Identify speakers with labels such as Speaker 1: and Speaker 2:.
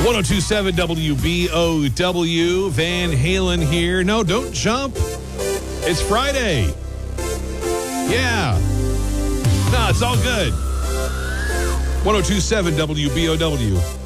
Speaker 1: 1027 WBOW. Van Halen here. No, don't jump. It's Friday. Yeah. No, it's all good. 1027 WBOW.